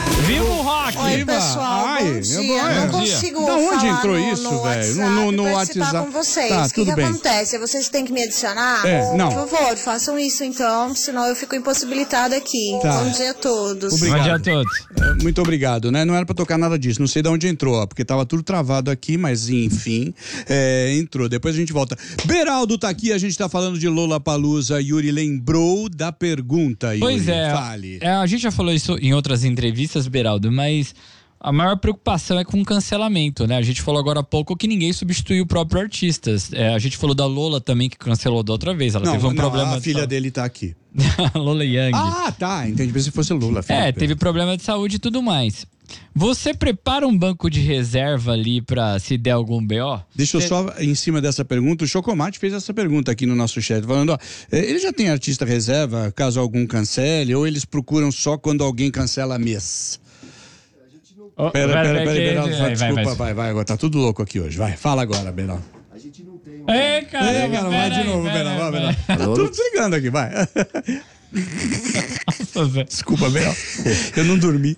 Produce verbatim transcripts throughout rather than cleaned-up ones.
Viva o rock! Oi, Viva! pessoal, Ai, bom dia. eu- Não é. consigo Da onde falar entrou no, isso, no velho? No- WhatsApp, no- no participar WhatsApp. com vocês. Tá, o que, tudo que bem. acontece? Vocês têm que me adicionar? É, não. Por favor, façam isso então, senão eu fico impossibilitada aqui. Tá. Bom dia a todos. Obrigado. Bom dia a todos. É, muito obrigado, né? Não era pra tocar nada disso, não sei de onde entrou, ó, porque tava tudo travado aqui, mas enfim, é, entrou. Depois a gente volta. Beraldo tá aqui, a gente tá falando de Lollapalooza. Yuri lembrou da pergunta, Yuri. Pois é, Fale. é, a gente já falou isso em outras entrevistas, Beraldo, mas a maior preocupação é com o cancelamento, né? A gente falou agora há pouco que ninguém substitui o próprio artista. É, a gente falou da Lola também, que cancelou da outra vez. Ela Não, teve um não, problema a de filha saúde. dele tá aqui. Lola Young. Ah, tá, entendi, pensei que fosse Lula. filha É, dele. teve problema de saúde e tudo mais. Você prepara um banco de reserva ali pra se der algum B O? Deixa eu Cê- só, em cima dessa pergunta, o Chocomate fez essa pergunta aqui no nosso chat, falando, ó, eh, ele já tem artista reserva, caso algum cancele, ou eles procuram só quando alguém cancela mês? Oh, Pera, pera, pera, que- Beraldo, vai, vai, desculpa, vai. vai, vai, agora tá tudo louco aqui hoje, vai, fala agora, Beraldo. Ei, caramba, Ei, cara, vai de pera aí, novo, pera Beraldo, aí, vai, pera Beraldo. Tá tudo desligando aqui, vai. aí. Desculpa, Beraldo, eu não dormi.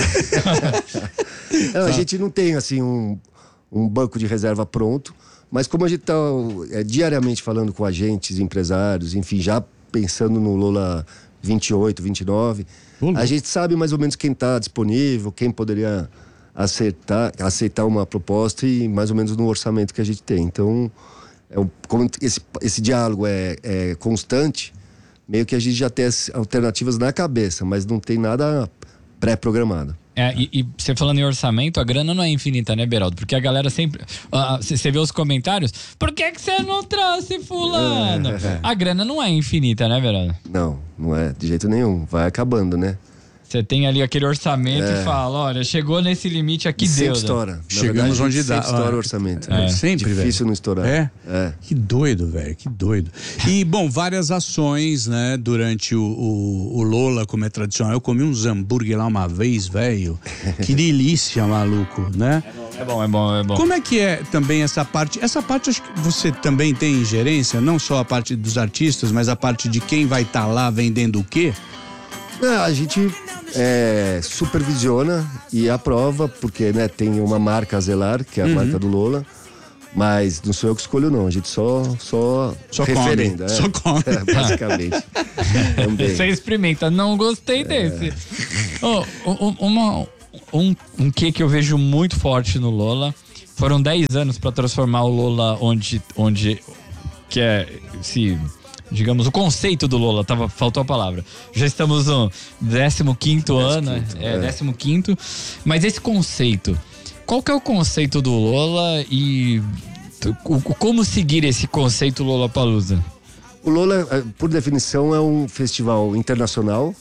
Não, a gente não tem assim um, um banco de reserva pronto, mas como a gente está é, diariamente falando com agentes, empresários, enfim, já pensando no Lola vinte e oito, vinte e nove, Ô, a gente sabe mais ou menos quem está disponível, quem poderia acertar, aceitar uma proposta e mais ou menos no orçamento que a gente tem. Então, é um, como esse, esse diálogo é, é constante, meio que a gente já tem as alternativas na cabeça, mas não tem nada pré-programado. É, e, e você falando em orçamento, a grana não é infinita, né, Beraldo? Porque a galera sempre... Você vê os comentários, por que que você não trouxe fulano? É, é. A grana não é infinita, né, Beraldo? Não, não é de jeito nenhum. Vai acabando, né? Você tem ali aquele orçamento É. e fala, olha, chegou nesse limite aqui, Sempre deu. né? estoura. Na Chegamos verdade, onde dá. sempre estoura Ah, o orçamento. É. Sempre, velho. Difícil não estourar. É? É. Que doido, velho, que doido. E, bom, várias ações, né, durante o, o, o Lola, como é tradicional. Eu comi uns hambúrguer lá uma vez, velho. Que delícia, maluco, né? É bom, é bom, é bom. Como é que é também essa parte? Essa parte acho que você também tem ingerência, não só a parte dos artistas, mas a parte de quem vai estar lá vendendo o quê? É, a gente é, supervisiona e aprova, porque né, tem uma marca a zelar, que é a Uhum. marca do Lola. Mas não sou eu que escolho, não. A gente só, só, Só referenda. come, é. só come. É, basicamente. Também. Você experimenta, não gostei desse. Oh, um, uma, um, um que que eu vejo muito forte no Lola, foram dez anos para transformar o Lola onde, onde que é, se, digamos, o conceito do Lola, tava, faltou a palavra. Já estamos no décimo quinto ano, é, é. décimo quinto, mas esse conceito, qual que é o conceito do Lola e o, o- como seguir esse conceito Lollapalooza? O Lola, é, por definição, é um festival internacional,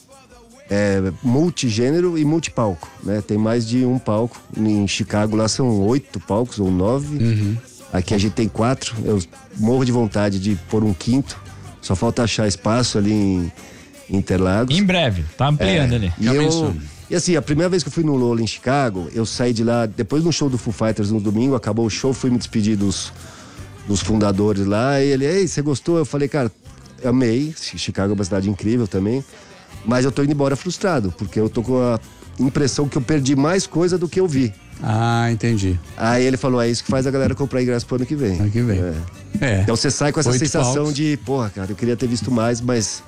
é, multigênero e multipalco, né? Tem mais de um palco. Em Chicago lá são oito palcos ou nove. Aqui a gente tem quatro. Eu morro de vontade de pôr um quinto. Só falta achar espaço ali em Interlagos. Em breve, tá ampliando ali. E, Já eu, pensou? e assim, a primeira vez que eu fui no Lola em Chicago, eu saí de lá, depois do show do Foo Fighters no domingo, acabou o show, fui me despedir dos, dos fundadores lá, e ele, ei, você gostou? Eu falei, cara, amei, Chicago é uma cidade incrível também, mas eu tô indo embora frustrado, porque eu tô com a impressão que eu perdi mais coisa do que eu vi. Ah, entendi. Aí ele falou, é isso que faz a galera comprar ingresso pro ano que vem. Ano que vem. É. É. Então você sai com essa Oito sensação palcos. de, porra, cara, eu queria ter visto mais, mas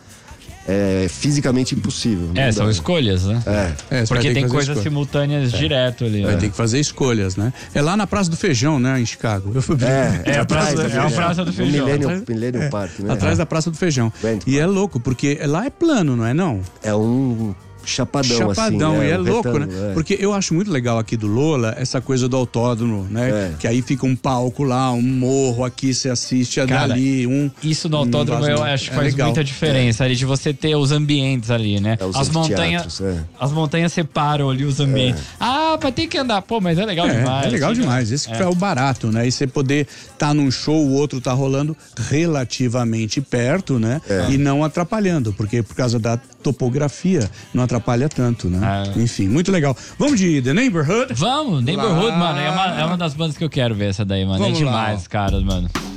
é fisicamente impossível. É, Não são dá. escolhas, né? É. É, você vai ter Porque que tem fazer coisas escolha. simultâneas direto ali. Vai né? ter que fazer escolhas, né? É lá na Praça do Feijão, né, em Chicago. Eu fui É, É a atrás praça- da- é a Praça do no Feijão. Millennium, Atrás- Millennium Park, né? Atrás da Praça do Feijão. Grande E é louco, porque lá é plano, não é não? É um chapadão, Chapadão, assim. e é um louco, né? retângulo, é. Porque eu acho muito legal aqui do Lola essa coisa do autódromo, né? É. Que aí fica um palco lá, um morro aqui, você assiste a Cara, dali, um... Isso no um autódromo eu vaso- acho que é faz legal. muita diferença ali, de você ter os ambientes ali, né? É, os as montanhas anfiteatros, é. as montanhas separam ali os ambientes. Ah, mas tem que andar. Pô, mas é legal É, demais. é legal assim, demais. né? Esse que é o barato, né? E você poder estar tá num show, o outro tá rolando relativamente perto, né? É. E não atrapalhando, porque por causa da topografia não atrapalha tanto, né? É. Enfim, muito legal. Vamos de The Neighborhood? Vamos, Neighborhood, Lá. mano. É uma, é uma das bandas que eu quero ver essa daí, mano. Vamos é lá, demais, ó. cara, mano.